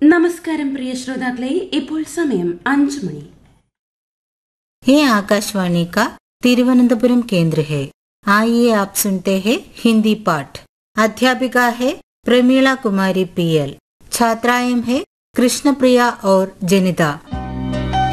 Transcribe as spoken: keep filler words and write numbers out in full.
നമസ്കാരം പ്രിയ ശ്രോതാക്കളെ, ഇപ്പോൾ സമയം അഞ്ചു മണി. ये आकाशवाणी का तिरुवनंतपुरम केंद्र है. आइए आप सुनते हैं हिंदी पाठ. अध्यापिका है प्रमीला कुमारी पी एल. छात्राएं हैं कृष्णप्रिया और जनिता.